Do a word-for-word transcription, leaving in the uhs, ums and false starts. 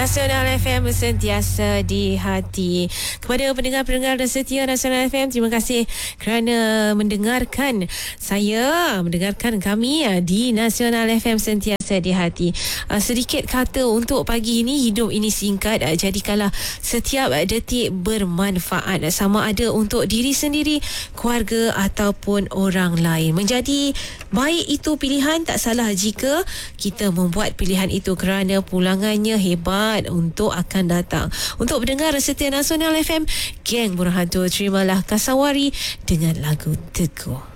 Nasional F M sentiasa di hati. Kepada pendengar-pendengar dan setia Nasional F M, terima kasih kerana mendengarkan saya, mendengarkan kami di Nasional F M sentiasa di hati. Sedikit kata untuk pagi ini, hidup ini singkat, jadikanlah setiap detik bermanfaat, sama ada untuk diri sendiri, keluarga ataupun orang lain. Menjadi baik itu pilihan, tak salah jika kita membuat pilihan itu kerana pulangannya hebat untuk akan datang. Untuk pendengar setia Nasional F M, geng Burhanto, terimalah Kasawari dengan lagu Teguh.